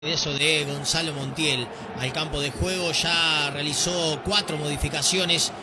Eso de Gonzalo Montiel al campo de juego, ya realizó 5 modificaciones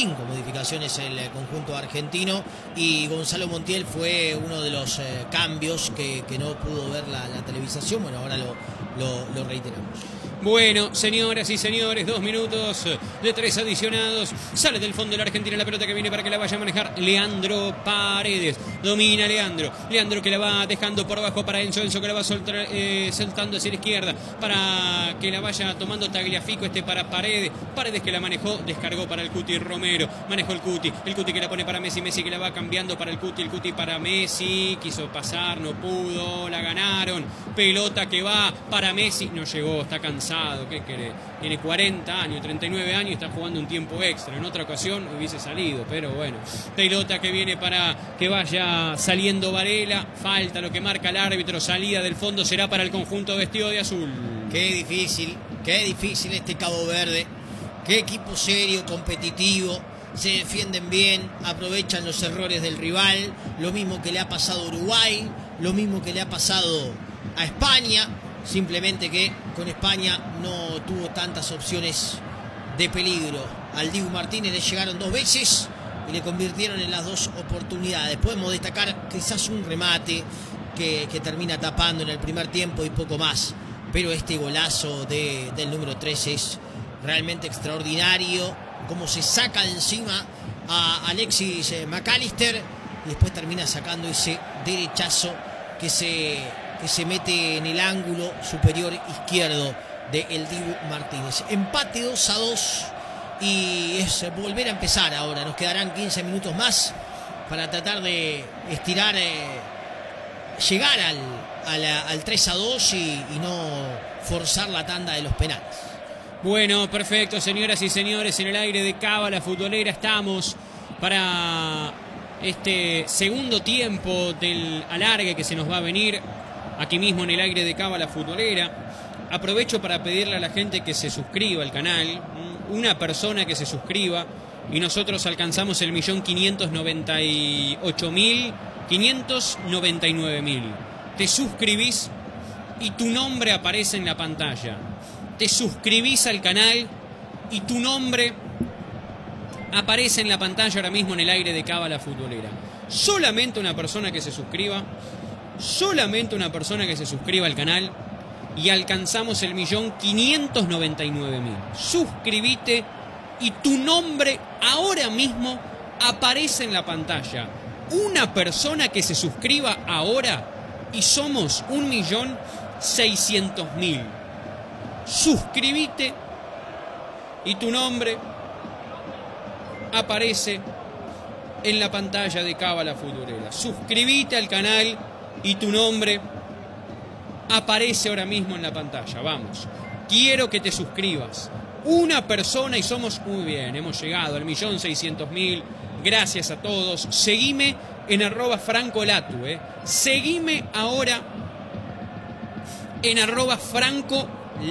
el conjunto argentino, y Gonzalo Montiel fue uno de los cambios que no pudo ver la televisación. Bueno, ahora lo reiteramos. Bueno, señoras y señores, 2 minutos de 3 adicionados. Sale del fondo de la Argentina la pelota que viene para que la vaya a manejar Leandro Paredes. Domina Leandro. Leandro que la va dejando por abajo para Enzo. Enzo que la va soltando hacia la izquierda para que la vaya tomando Tagliafico para Paredes. Paredes que la manejó, descargó para el Cuti Romero. Manejó el Cuti que la pone para Messi. Messi que la va cambiando para el Cuti para Messi. Quiso pasar, no pudo, la ganaron. Pelota que va para Messi. No llegó, está cansado. ¿Qué querés? Tiene 40 años, 39 años, está jugando un tiempo extra. En otra ocasión hubiese salido, pero bueno. Pelota que viene para que vaya saliendo Varela. Falta lo que marca el árbitro. Salida del fondo será para el conjunto vestido de azul. Qué difícil este Cabo Verde. Qué equipo serio, competitivo. Se defienden bien, aprovechan los errores del rival. Lo mismo que le ha pasado a Uruguay, lo mismo que le ha pasado a España. Simplemente que con España no tuvo tantas opciones de peligro. Al Dibu Martínez le llegaron 2 veces y le convirtieron en las 2 oportunidades. Podemos destacar quizás un remate que termina tapando en el primer tiempo y poco más. Pero este golazo del número 3 es realmente extraordinario. Cómo se saca de encima a Alexis McAllister y después termina sacando ese derechazo que se mete en el ángulo superior izquierdo de el Dibu Martínez. Empate 2-2 y es volver a empezar ahora. Nos quedarán 15 minutos más para tratar de estirar, llegar al 3-2 y no forzar la tanda de los penales. Bueno, perfecto, señoras y señores, en el aire de Cábala Futbolera estamos para este segundo tiempo del alargue que se nos va a venir aquí mismo en el aire de Cábala Futbolera. Aprovecho para pedirle a la gente que se suscriba al canal, una persona que se suscriba, y nosotros alcanzamos el 1.598.599.000. Te suscribís y tu nombre aparece en la pantalla. Te suscribís al canal y tu nombre aparece en la pantalla ahora mismo en el aire de Cábala Futbolera. Solamente una persona que se suscriba al canal y alcanzamos el 1.599.000. Suscríbete y tu nombre ahora mismo aparece en la pantalla. Una persona que se suscriba ahora y somos 1.600.000. Suscríbete y tu nombre aparece en la pantalla de Cábala Futbolera. Suscríbete al canal y tu nombre aparece ahora mismo en la pantalla. Vamos, quiero que te suscribas. Una persona y somos muy bien. Hemos llegado al 1.600.000. Gracias a todos. Seguime en @FrancoLatu. Seguime ahora en @FrancoLatu.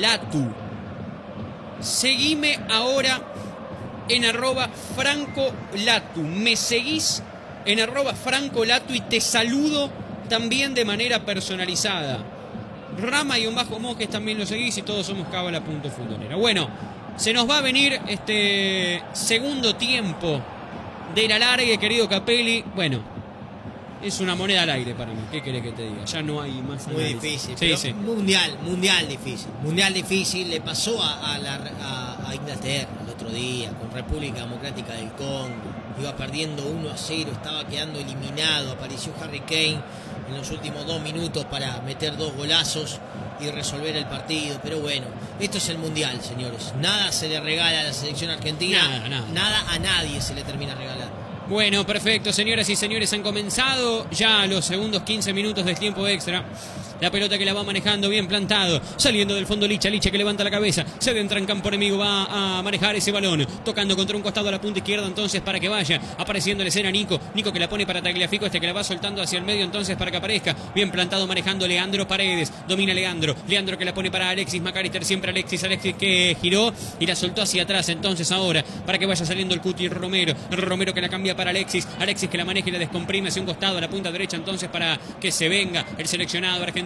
Seguime ahora en @FrancoLatu. Me seguís en @FrancoLatu y te saludo también de manera personalizada. Rama-Monjes también lo seguís y todos somos Cábala.Futbolera. Bueno, se nos va a venir este segundo tiempo del alargue, querido Capelli. Bueno, es una moneda al aire para mí. ¿Qué querés que te diga? Ya no hay más análisis. Muy difícil. Sí, sí. Mundial difícil. Mundial difícil. Le pasó a Inglaterra el otro día con República Democrática del Congo. Iba perdiendo 1-0, estaba quedando eliminado. Apareció Harry Kane en los últimos 2 minutos para meter 2 golazos y resolver el partido. Pero bueno, esto es el Mundial, señores. Nada se le regala a la selección argentina. Nada a nadie se le termina regalando. Bueno, perfecto, señoras y señores, han comenzado ya los segundos 15 minutos del tiempo extra. La pelota que la va manejando bien plantado, saliendo del fondo Licha que levanta la cabeza, se adentra en campo enemigo, va a manejar ese balón, tocando contra un costado a la punta izquierda entonces para que vaya, apareciendo en la escena Nico que la pone para Tagliafico, que la va soltando hacia el medio entonces para que aparezca, bien plantado manejando Leandro Paredes, domina Leandro que la pone para Alexis McAllister, siempre Alexis que giró y la soltó hacia atrás entonces ahora, para que vaya saliendo el Cuti Romero que la cambia para Alexis que la maneja y la descomprime hacia un costado a la punta derecha entonces para que se venga el seleccionado argentino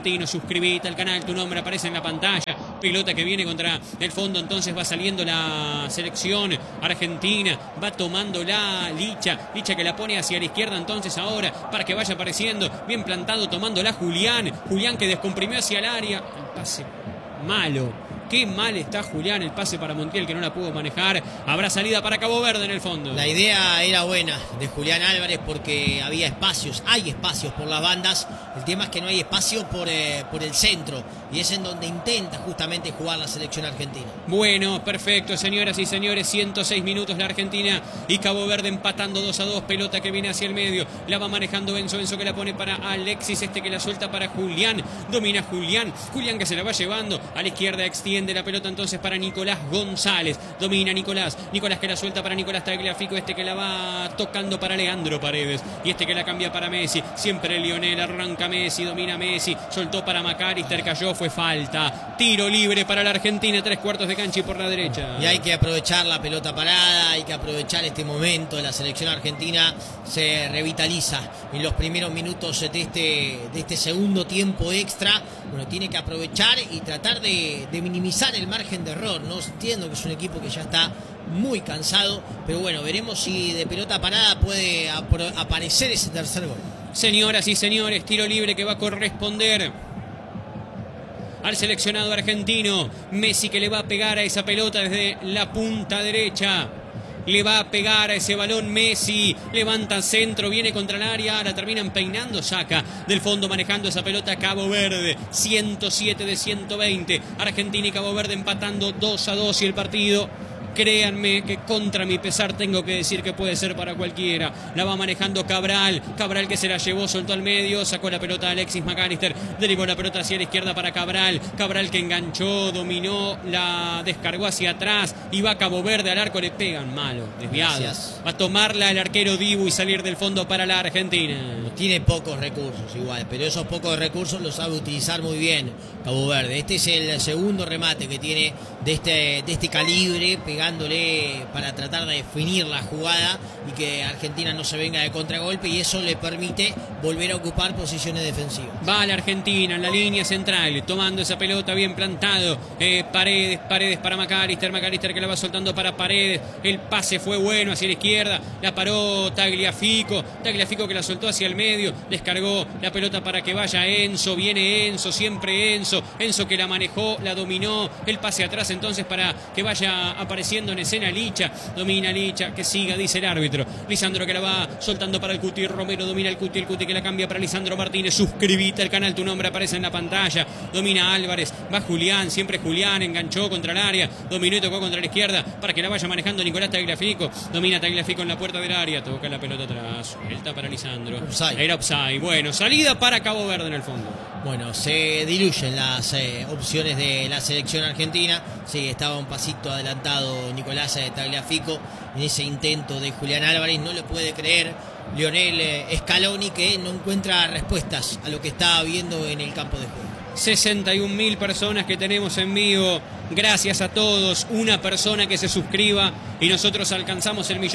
argentino. Suscribite al canal, tu nombre aparece en la pantalla. Pelota que viene contra el fondo, entonces va saliendo la selección argentina, va tomando la Licha que la pone hacia la izquierda, entonces ahora para que vaya apareciendo, bien plantado, tomándola Julián que descomprimió hacia el área, el pase malo. Qué mal está Julián, el pase para Montiel que no la pudo manejar. Habrá salida para Cabo Verde en el fondo. La idea era buena de Julián Álvarez porque había espacios, hay espacios por las bandas. El tema es que no hay espacio por el centro y es en donde intenta justamente jugar la selección argentina. Bueno, perfecto, señoras y señores, 106 minutos la Argentina y Cabo Verde empatando 2-2. Pelota que viene hacia el medio, la va manejando Enzo que la pone para Alexis, que la suelta para Julián. Domina Julián que se la va llevando a la izquierda, extiende la pelota entonces para Nicolás González. Domina Nicolás que la suelta para Nicolás Tagliafico, que la va tocando para Leandro Paredes y que la cambia para Messi. Siempre Lionel, arranca Messi, domina Messi, soltó para McAllister, cayó, fue falta. Tiro libre para la Argentina, 3/4 de cancha y por la derecha. Y hay que aprovechar la pelota parada, hay que aprovechar este momento. La selección argentina se revitaliza en los primeros minutos de este segundo tiempo extra. Bueno, tiene que aprovechar y tratar de minimizar el margen de error. No entiendo que es un equipo que ya está muy cansado, pero bueno, veremos si de pelota parada puede aparecer ese tercer gol. Señoras y señores, tiro libre que va a corresponder al seleccionado argentino. Messi que le va a pegar a esa pelota desde la punta derecha. Le va a pegar a ese balón Messi, levanta centro, viene contra el área, la terminan peinando, saca del fondo manejando esa pelota Cabo Verde, 107 de 120, Argentina y Cabo Verde empatando 2-2 y el partido, créanme que contra mi pesar tengo que decir que puede ser para cualquiera. La va manejando Cabral que se la llevó, soltó al medio, sacó la pelota a Alexis McAllister, derivó la pelota hacia la izquierda para Cabral que enganchó, dominó, la descargó hacia atrás y va Cabo Verde al arco, le pegan malo, desviado. Gracias. Va a tomarla el arquero Dibu y salir del fondo para la Argentina. Tiene pocos recursos igual, pero esos pocos recursos los sabe utilizar muy bien Cabo Verde. Este es el segundo remate que tiene de este calibre, pegándole para tratar de definir la jugada y que Argentina no se venga de contragolpe, y eso le permite volver a ocupar posiciones defensivas. Va la Argentina en la línea central, tomando esa pelota bien plantado. Paredes para McAllister que la va soltando para Paredes. El pase fue bueno hacia la izquierda, la paró Tagliafico que la soltó hacia el medio, descargó la pelota para que vaya Enzo, viene Enzo, siempre Enzo que la manejó, la dominó, el pase atrás entonces para que vaya apareciendo en escena Licha, domina Licha, que siga, dice el árbitro. Lisandro que la va soltando para el Cuti, Romero domina el Cuti que la cambia para Lisandro Martínez. Suscribite al canal, tu nombre aparece en la pantalla. Domina Álvarez, va Julián, siempre Julián, enganchó contra el área, dominó y tocó contra la izquierda para que la vaya manejando Nicolás Tagliafico. Domina Tagliafico en la puerta del área, toca la pelota atrás, suelta para Lisandro. Era offside. Bueno, salida para Cabo Verde en el fondo. Bueno, se diluyen las opciones de la selección argentina. Sí, estaba un pasito adelantado Nicolás Tagliafico en ese intento de Julián Álvarez. No lo puede creer Lionel Scaloni, que no encuentra respuestas a lo que está viendo en el campo de juego. 61.000 personas que tenemos en vivo. Gracias a todos. Una persona que se suscriba y nosotros alcanzamos el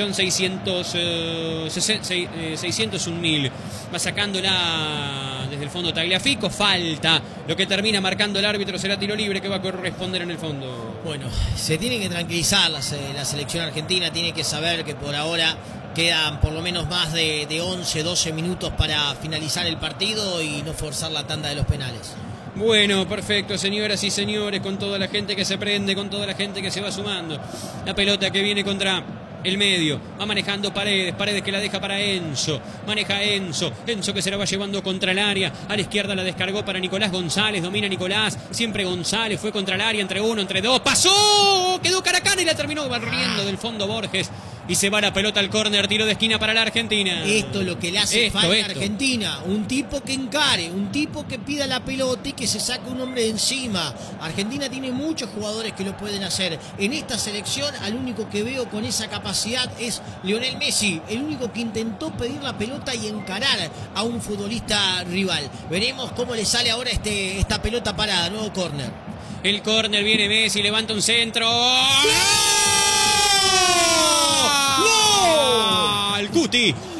1.601.000. Va sacándola desde el fondo Tagliafico. Falta. Lo que termina marcando el árbitro será tiro libre que va a corresponder en el fondo. Bueno, se tiene que tranquilizar la selección argentina. Tiene que saber que por ahora quedan por lo menos más de 11, 12 minutos para finalizar el partido y no forzar la tanda de los penales. Bueno, perfecto, señoras y señores, con toda la gente que se prende, con toda la gente que se va sumando. La pelota que viene contra el medio, va manejando Paredes que la deja para Enzo, maneja Enzo que se la va llevando contra el área, a la izquierda la descargó para Nicolás González, domina Nicolás, siempre González, fue contra el área, entre uno, entre dos, pasó, quedó Caracana y la terminó barriendo del fondo Borges. Y se va la pelota al córner, tiro de esquina para la Argentina. Esto es lo que le hace falta a Argentina. Un tipo que encare, un tipo que pida la pelota y que se saque un hombre de encima. Argentina tiene muchos jugadores que lo pueden hacer. En esta selección, al único que veo con esa capacidad es Lionel Messi. El único que intentó pedir la pelota y encarar a un futbolista rival. Veremos cómo le sale ahora esta pelota parada. Nuevo córner. El córner, viene Messi, levanta un centro. ¡No! El Cuti